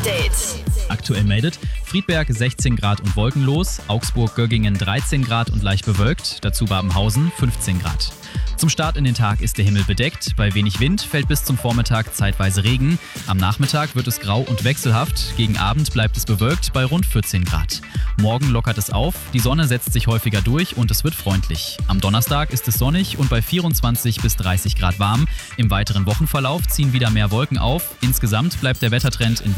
Update. Aktuell meldet Friedberg 16 Grad und wolkenlos, Augsburg-Göggingen 13 Grad und leicht bewölkt, dazu Babenhausen 15 Grad. Zum Start in den Tag ist der Himmel bedeckt, bei wenig Wind fällt bis zum Vormittag zeitweise Regen. Am Nachmittag wird es grau und wechselhaft, gegen Abend bleibt es bewölkt bei rund 14 Grad. Morgen lockert es auf, die Sonne setzt sich häufiger durch und es wird freundlich. Am Donnerstag ist es sonnig und bei 24 bis 30 Grad warm. Im weiteren Wochenverlauf ziehen wieder mehr Wolken auf. Insgesamt bleibt der Wettertrend in